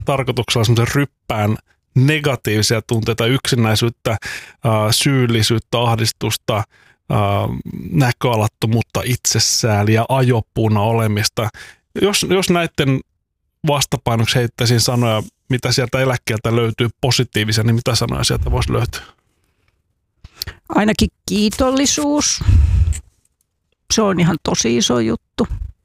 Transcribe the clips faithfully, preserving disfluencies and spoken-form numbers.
tarkoituksella semmoisen ryppään negatiivisia tunteita, yksinäisyyttä, syyllisyyttä, ahdistusta, näköalattomuutta, itsesääliä, ajopuuna olemista. Jos, jos näiden vastapainoksi heittäisin sanoja, mitä sieltä eläkkeeltä löytyy positiivisia, niin mitä sanoja sieltä voisi löytyä? Ainakin kiitollisuus. Se on ihan tosi iso juttu.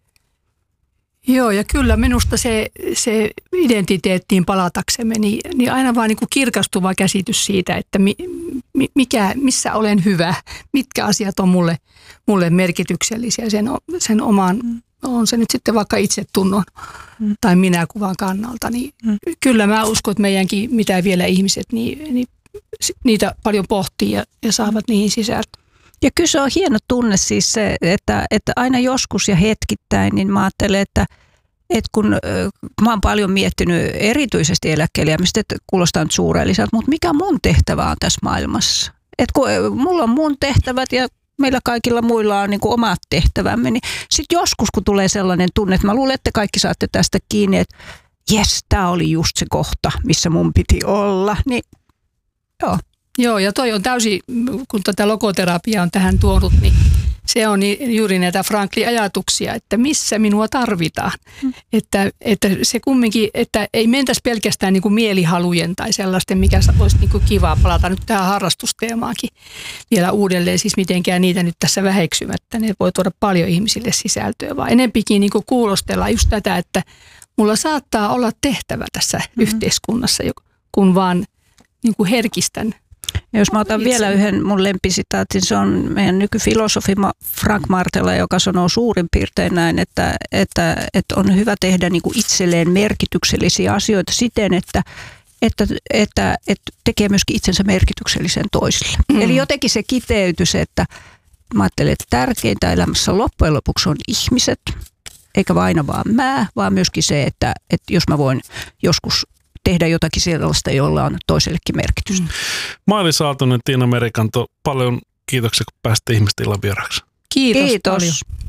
Joo, ja kyllä minusta se, se identiteettiin palataksemme, niin, niin aina vaan niin kuin kirkastuva käsitys siitä, että mi, mikä, missä olen hyvä, mitkä asiat on mulle, mulle merkityksellisiä sen, sen oman, mm. on se nyt sitten vaikka itsetunnon mm. tai minäkuvan kannalta. Niin mm. Kyllä mä uskon, että meidänkin mitä vielä ihmiset, niin, niin niitä paljon pohtii ja, ja saavat niihin sisältöön. Ja kyllä se on hieno tunne siis se, että, että aina joskus ja hetkittäin, niin mä ajattelen, että, että kun mä oon paljon miettinyt erityisesti eläkkeellejämistä, että kuulostaa nyt suurelliselta, mutta mikä mun tehtävä on tässä maailmassa? Että kun mulla on mun tehtävät ja meillä kaikilla muilla on niin kuin omat tehtävämme, niin sitten joskus kun tulee sellainen tunne, että mä luulen, että kaikki saatte tästä kiinni, että jes, tää oli just se kohta, missä mun piti olla, niin joo. Joo, ja toi on täysin, kun tätä logoterapiaa on tähän tuonut, niin se on juuri näitä Franklin ajatuksia, että missä minua tarvitaan. Mm. Että, että se kumminkin, että ei mentäisi pelkästään niin kuin mielihalujen tai sellaisten, mikä olisi niin kuin kivaa palata nyt tähän harrastusteemaankin vielä uudelleen, siis mitenkään niitä nyt tässä väheksymättä. Ne voi tuoda paljon ihmisille sisältöä, vaan enempikin niin kuin kuulostellaan just tätä, että mulla saattaa olla tehtävä tässä mm. yhteiskunnassa, kun vaan niin kuin herkistän. Ja jos mä otan vielä yhden mun lempisitaatin, se on meidän nykyfilosofi Frank Martela, joka sanoo suurin piirtein näin, että, että, että on hyvä tehdä niin kuin itselleen merkityksellisiä asioita siten, että, että, että, että tekee myöskin itsensä merkityksellisen toisille. Mm. Eli jotenkin se kiteytys, että mä ajattelen, että tärkeintä elämässä loppujen lopuksi on ihmiset, eikä aina vaan mä, vaan myöskin se, että, että jos mä voin joskus tehdä jotakin sellaista, jolla on toisellekin merkitystä. Mm. Mailis Aaltonen, Tiina Merikanto, paljon kiitoksia, kun pääsitte Ihmisillan vieraksi. Kiitos. Kiitos. Paljon.